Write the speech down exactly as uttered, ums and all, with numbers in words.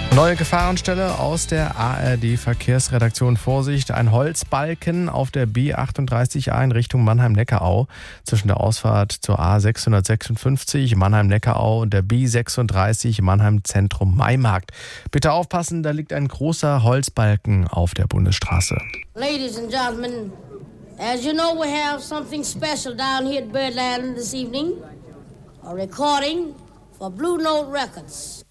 Neue Gefahrenstelle aus der A R D-Verkehrsredaktion. Vorsicht, ein Holzbalken auf der B achtunddreißig A in Richtung Mannheim-Neckarau. Zwischen der Ausfahrt zur A sechshundertsechsundfünfzig Mannheim-Neckarau und der B sechsunddreißig Mannheim-Zentrum-Maimarkt. Bitte aufpassen, da liegt ein großer Holzbalken auf der Bundesstraße. Ladies and gentlemen, as you know, we have something special down here at Birdland this evening. A recording for Blue Note Records.